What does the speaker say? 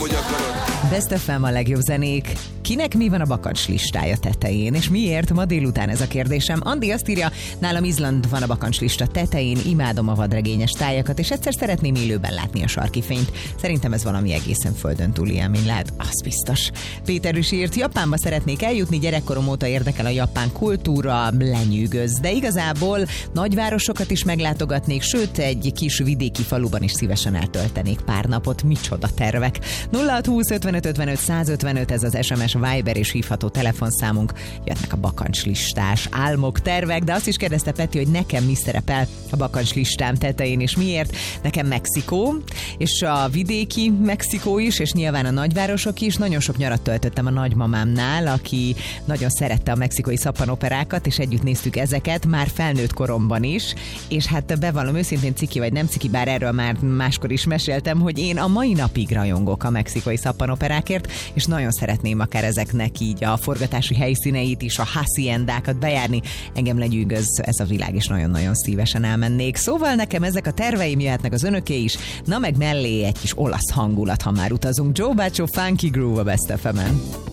hogy akarod. Best FM a legjobb zenék. Kinek mi van a bakancs listája tetején, és miért ma délután ez a kérdésem? Andi azt írja, nálam Izland van a bakancs lista tetején, imádom a vadregényes tájakat, és egyszer szeretném élőben látni a sarki fényt. Szerintem ez valami egészen földön túli élmény lehet, az biztos. Péter is írt, Japánba szeretnék eljutni, gyerekkorom óta érdekel a japán kultúra, lenyűgöz, de igazából nagyvárosokat is meglátogatnék, sőt egy kis vidéki faluban is szívesen eltöltenék pár napot, micsoda tervek. 0620 55 55 155 ez az SMS, Viber és hívható telefonszámunk. Jöttnek a bakancslistás álmok, tervek, de azt is kérdezte Peti, hogy nekem mi szerepel a bakancslistám tetején, és miért. Nekem Mexikó, és a vidéki Mexikó is, és nyilván a nagyvárosok is. Nagyon sok nyarat töltöttem a nagymamámnál, aki nagyon szerette a mexikói szappanoperákat, és együtt néztük ezeket, már felnőtt koromban is, és hát bevallom őszintén, ciki vagy nem ciki, bár erről már máskor is meséltem, hogy én a mai napig rajongok a mexikói szappanoperákért, és nagyon szeretném akár ezeknek így a forgatási helyszíneit is, a haciendákat bejárni. Engem lenyűgöz ez a világ, és nagyon-nagyon szívesen elmennék. Szóval nekem ezek a terveim jöhetnek az önöké is, na meg mellé egy kis olasz hangulat, ha már utazunk. Joe Baccio, Funky Groove a Best FM-en.